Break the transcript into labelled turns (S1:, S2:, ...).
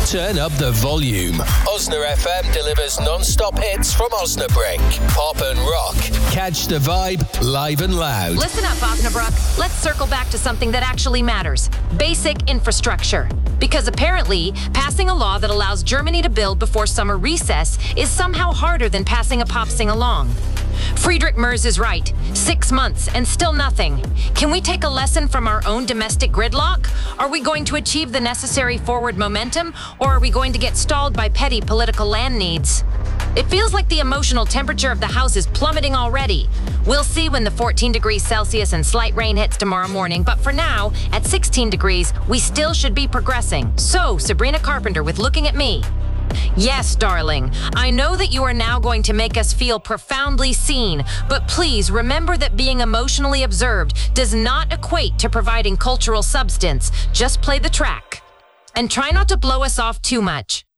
S1: Turn up the volume. Osna FM delivers non-stop hits from Osnabrück. Pop and rock. Catch the vibe live and loud.
S2: Listen up, Osnabrück. Let's circle back to something that actually matters. Basic infrastructure. Because apparently, passing a law that allows Germany to build before summer recess is somehow harder than passing a pop sing-along. Friedrich Merz is right. 6 months and still nothing. Can we take a lesson from our own domestic gridlock? Are we going to achieve the necessary forward momentum, or are we going to get stalled by petty political land needs? It feels like the emotional temperature of the house is plummeting already. We'll see when the 14 degrees Celsius and slight rain hits tomorrow morning, but for now, at 16 degrees, we still should be progressing. So, Sabrina Carpenter with Looking at Me. Yes, darling, I know that you are now going to make us feel profoundly seen, but please remember that being emotionally observed does not equate to providing cultural substance. Just play the track. And try not to blow us off too much.